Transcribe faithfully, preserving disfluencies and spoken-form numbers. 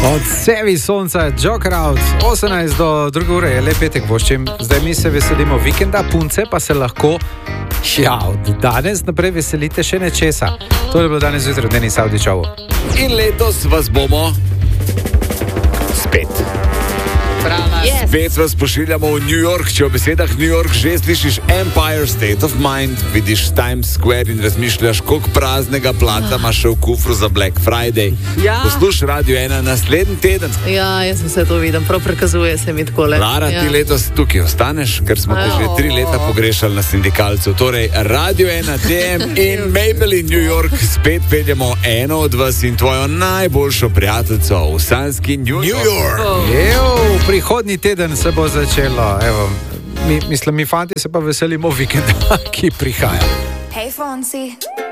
Od sevi sonca, Joker Out, osemnajst do druge ure je le petek voščim. Zdaj mi se veselimo vikenda, punce pa se lahko, ja, od danes naprej veselite še nečesa. To je bilo danes zjutraj v Denis Avdićovu. In letos vas bomo spet. Yes. Spet vas pošiljamo v New York. Če v besedah New York že slišiš Empire State of Mind, vidiš Times Square in razmišljaš, koliko praznega plata imaš še v kufru za Black Friday. Ja. Poslušaj Radio ena naslednji teden. Ja, jaz sem vse to vidim, prav prikazuje se mi takole. Lara, ja. ti letos tukaj ostaneš, ker smo te že tri leta pogrešali na sindikalcu. Torej, Radio ena, D M in Mabel in New York spet peljemo eno od vas in tvojo najboljšo prijateljico v sanski New York. New York. Evo, prihodnji teden se bo začelo. Evo, mi, mislim, mi fanti se pa veselimo vikenda, ki prihaja. Hey, Fonsi.